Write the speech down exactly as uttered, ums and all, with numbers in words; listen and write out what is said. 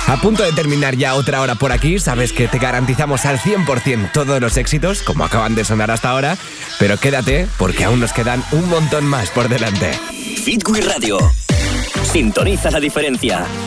A punto de terminar ya otra hora por aquí. Sabes que te garantizamos al cien por ciento todos los éxitos, como acaban de sonar hasta ahora. Pero quédate, porque aún nos quedan un montón más por delante. Hit Wii Radio. Sintoniza la diferencia.